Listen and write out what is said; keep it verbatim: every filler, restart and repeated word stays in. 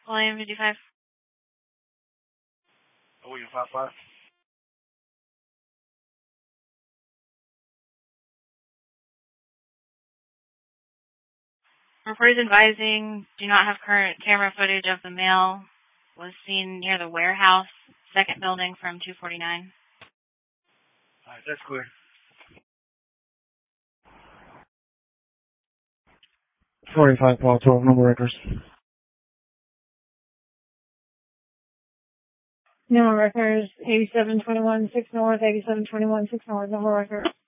William fifty-five. William five five. Reporters advising do not have current camera footage of the male. Was seen near the warehouse, second building from two forty-nine. All right, that's clear. forty-five, Paul, twelve, number records. Number records, eighty-seven twenty-one, six North, eighty-seven twenty-one, six North, number records.